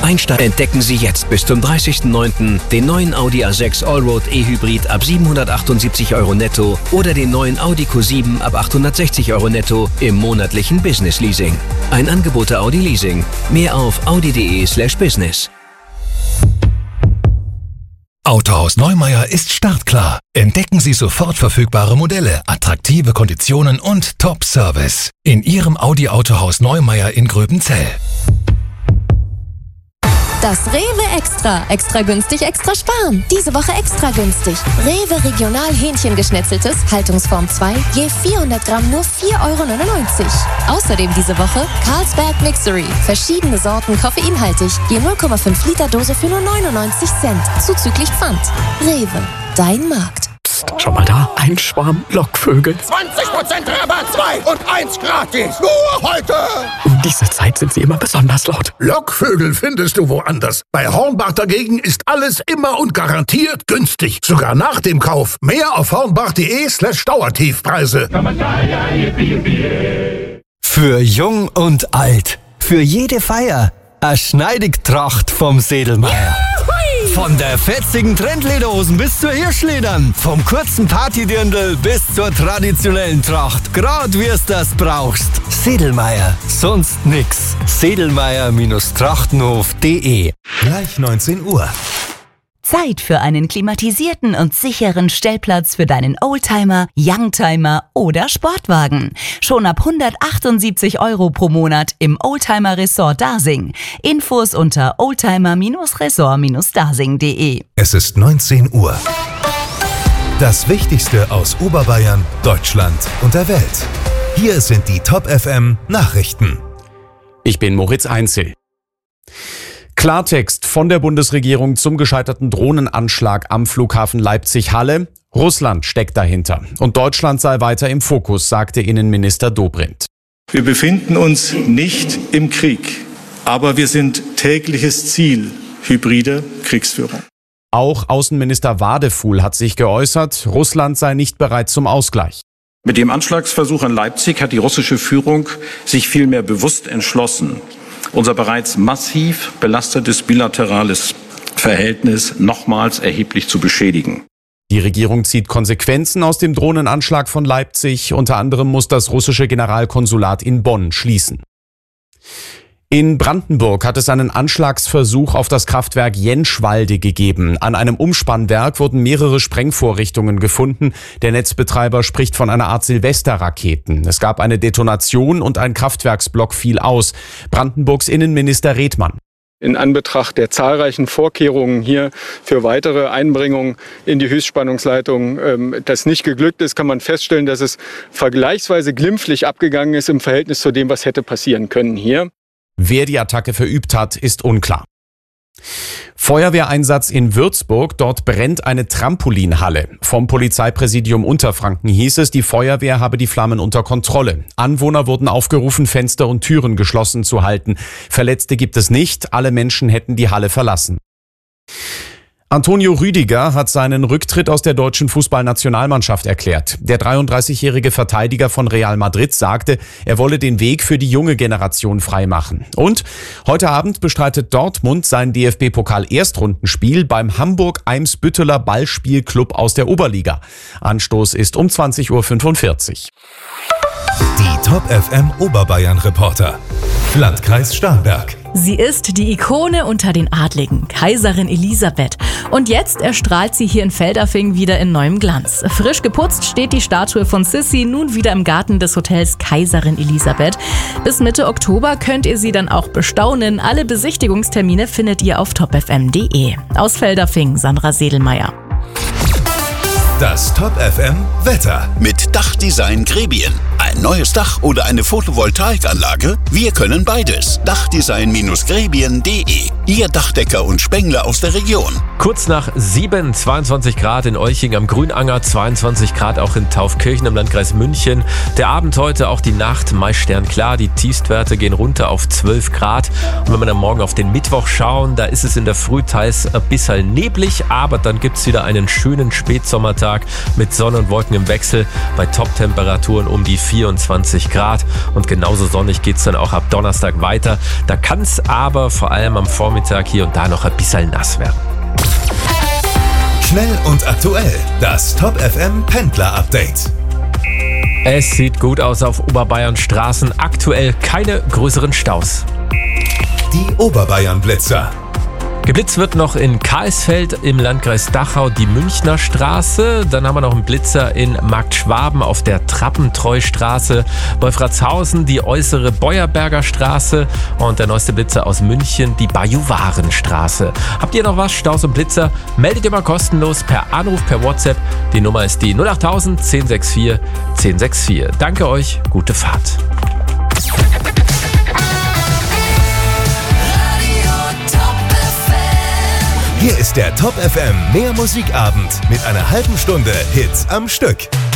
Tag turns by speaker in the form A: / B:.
A: Entdecken Sie jetzt bis zum 30.09. den neuen Audi A6 Allroad E-Hybrid ab 778 € netto oder den neuen Audi Q7 ab 860 € netto im monatlichen Business Leasing. Ein Angebot der Audi Leasing. Mehr auf audi.de/business.
B: Autohaus Neumeier ist startklar. Entdecken Sie sofort verfügbare Modelle, attraktive Konditionen und Top-Service in Ihrem Audi Autohaus Neumeier in Gröbenzell.
C: Das Rewe Extra. Extra günstig, extra sparen. Diese Woche extra günstig. Rewe Regional Hähnchengeschnetzeltes, Haltungsform 2, je 400 Gramm nur 4,99 €. Außerdem diese Woche Carlsberg Mixery. Verschiedene Sorten koffeinhaltig, je 0,5 Liter Dose für nur 99 Cent. Zuzüglich Pfand. Rewe, dein Markt.
D: Schau mal da, ein Schwarm Lockvögel.
E: 20% Rabatt, 2 und 1 gratis. Nur heute.
D: Um diese Zeit sind sie immer besonders laut.
E: Lockvögel findest du woanders. Bei Hornbach dagegen ist alles immer und garantiert günstig. Sogar nach dem Kauf. Mehr auf hornbach.de/Dauertiefpreise.
F: Für Jung und Alt. Für jede Feier. Eine Schneidigtracht vom Sedelmeier. Von der fetzigen Trendlederhosen bis zur Hirschledern. Vom kurzen Partydirndl bis zur traditionellen Tracht. Grad wie es das brauchst. Sedelmeier. Sonst nix. Sedelmeier-Trachtenhof.de.
B: Gleich 19 Uhr.
G: Zeit für einen klimatisierten und sicheren Stellplatz für deinen Oldtimer, Youngtimer oder Sportwagen. Schon ab 178 € pro Monat im Oldtimer Resort Dasing. Infos unter oldtimer-resort-dasing.de.
B: Es ist 19 Uhr. Das Wichtigste aus Oberbayern, Deutschland und der Welt. Hier sind die Top FM Nachrichten.
H: Ich bin Moritz Einzel. Klartext von der Bundesregierung zum gescheiterten Drohnenanschlag am Flughafen Leipzig-Halle. Russland steckt dahinter. Und Deutschland sei weiter im Fokus, sagte Innenminister Dobrindt.
I: Wir befinden uns nicht im Krieg, aber wir sind tägliches Ziel hybrider Kriegsführung.
H: Auch Außenminister Wadefuhl hat sich geäußert, Russland sei nicht bereit zum Ausgleich.
I: Mit dem Anschlagsversuch in Leipzig hat die russische Führung sich vielmehr bewusst entschlossen, unser bereits massiv belastetes bilaterales Verhältnis nochmals erheblich zu beschädigen.
H: Die Regierung zieht Konsequenzen aus dem Drohnenanschlag von Leipzig. Unter anderem muss das russische Generalkonsulat in Bonn schließen. In Brandenburg hat es einen Anschlagsversuch auf das Kraftwerk Jenschwalde gegeben. An einem Umspannwerk wurden mehrere Sprengvorrichtungen gefunden. Der Netzbetreiber spricht von einer Art Silvesterraketen. Es gab eine Detonation und ein Kraftwerksblock fiel aus. Brandenburgs Innenminister Redmann.
J: In Anbetracht der zahlreichen Vorkehrungen hier für weitere Einbringungen in die Höchstspannungsleitung, das nicht geglückt ist, kann man feststellen, dass es vergleichsweise glimpflich abgegangen ist im Verhältnis zu dem, was hätte passieren können hier.
H: Wer die Attacke verübt hat, ist unklar. Feuerwehreinsatz in Würzburg, dort brennt eine Trampolinhalle. Vom Polizeipräsidium Unterfranken hieß es, die Feuerwehr habe die Flammen unter Kontrolle. Anwohner wurden aufgerufen, Fenster und Türen geschlossen zu halten. Verletzte gibt es nicht, alle Menschen hätten die Halle verlassen. Antonio Rüdiger hat seinen Rücktritt aus der deutschen Fußballnationalmannschaft erklärt. Der 33-jährige Verteidiger von Real Madrid sagte, er wolle den Weg für die junge Generation freimachen. Und heute Abend bestreitet Dortmund sein DFB-Pokal-Erstrundenspiel beim Hamburg-Eimsbütteler Ballspielclub aus der Oberliga. Anstoß ist um 20:45 Uhr.
B: Die Top FM Oberbayern Reporter. Landkreis Starnberg.
K: Sie ist die Ikone unter den Adligen, Kaiserin Elisabeth. Und jetzt erstrahlt sie hier in Feldafing wieder in neuem Glanz. Frisch geputzt steht die Statue von Sissi nun wieder im Garten des Hotels Kaiserin Elisabeth. Bis Mitte Oktober könnt ihr sie dann auch bestaunen. Alle Besichtigungstermine findet ihr auf topfm.de. Aus Feldafing, Sandra Sedelmeier.
B: Das Top FM Wetter.
L: Mit Dachdesign Grebien. Ein neues Dach oder eine Photovoltaikanlage? Wir können beides. Dachdesign-grebien.de. Ihr Dachdecker und Spengler aus der Region.
M: Kurz nach 7, 22 Grad in Olching am Grünanger, 22 Grad auch in Taufkirchen im Landkreis München. Der Abend heute, auch die Nacht, meist sternklar. Die Tiefstwerte gehen runter auf 12 Grad. Und wenn wir dann morgen auf den Mittwoch schauen, da ist es in der Früh teils ein bisschen neblig, aber dann gibt es wieder einen schönen Spätsommertag mit Sonne und Wolken im Wechsel bei Top-Temperaturen um die 24 Grad. Und genauso sonnig geht es dann auch ab Donnerstag weiter. Da kann es aber vor allem am Vormittag Nachmittag hier und da noch ein bisschen nass werden.
B: Schnell und aktuell. Das Top FM Pendler Update.
M: Es sieht gut aus auf Oberbayern Straßen. Aktuell keine größeren Staus.
B: Die Oberbayern Blitzer.
M: Geblitzt wird noch in Karlsfeld im Landkreis Dachau die Münchner Straße. Dann haben wir noch einen Blitzer in Marktschwaben auf der Trappentreustraße. Wolfratshausen die äußere Beuerberger Straße. Und der neueste Blitzer aus München die Bajuwarenstraße. Habt ihr noch was? Staus und Blitzer? Meldet ihr mal kostenlos per Anruf, per WhatsApp. Die Nummer ist die 08000 1064 1064. Danke euch, gute Fahrt.
B: Hier ist der Top FM Mehr Musikabend mit einer halben Stunde Hits am Stück.